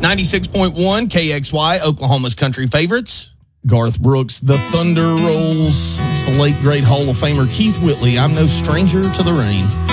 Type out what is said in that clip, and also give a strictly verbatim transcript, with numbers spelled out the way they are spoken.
ninety-six point one K X Y, Oklahoma's country favorites. Garth Brooks, The Thunder Rolls. It's the late, great Hall of Famer Keith Whitley, I'm No Stranger to the Rain.